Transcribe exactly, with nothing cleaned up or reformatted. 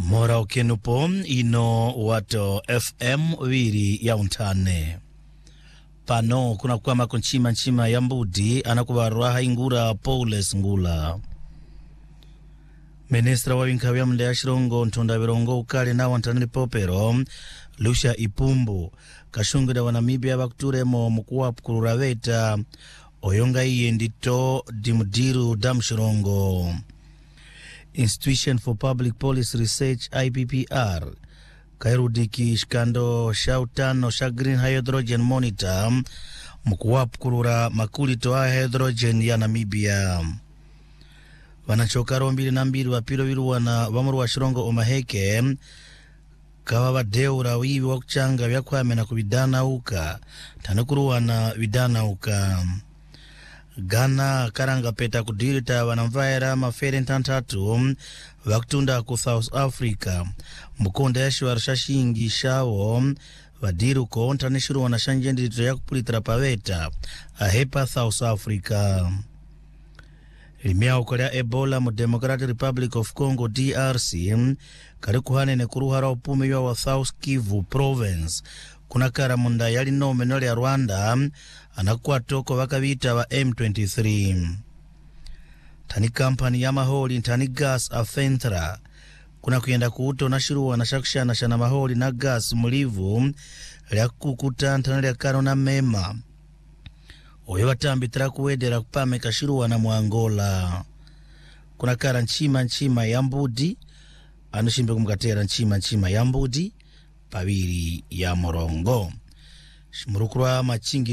Mora okenupo ino wato F M wiri ya untane. Pano kuna kwa makonchima nchima ya mbudi anakubarua ingura Paules Ngula. Ministra wa winkawia mdea shirongo ntonda virongo ukali na wantanili popero Lucia Ipumbu kashungida wa Namibia bakuturemo mkuwa pukururaveta oyonga iye ndito dimudiru damshirongo. Institution for Public Policy Research I P P R kairudiki shikando shautano sha Green Hydrogen Monitor mkuwa pukurura makulito wa hydrogen ya Namibia. Wanachokaro mbili na mbili wapilo viru wana wamuru wa shirongo omaheke kawa wadeura wivi wakuchanga vyakwame na kubidana uka tanukuru wana vidana uka. Ghana karanga peta kudirita wanamvaira mafere ntantatu wakutunda ku South Africa mkonde ya shiwarashashingi shawo wadiru ko ntanishuru wanashanjendito ya kupulitira paveta ahepa South Africa. Limia ukolea Ebola mu Democratic Republic of Congo D R C karikuhane ne kuruhara upume wa South Kivu province kuna kara munda yali no menole ya Rwanda anakuwa toko wakavita wa M twenty-three. Tani kampani ya maholi tani gas afentra kuna kuyenda kuuto na shiruwa na shakshana shana maholi na gas mulivu lya kukuta tani lya karo na mema oyo watambi trakuwedera kupame kashiruwa na muangola. Kuna kara nchima nchima ya mbudi anushimbe kumkatera nchima nchima ya mbudi paviri ya morongo. Shimurukura machingi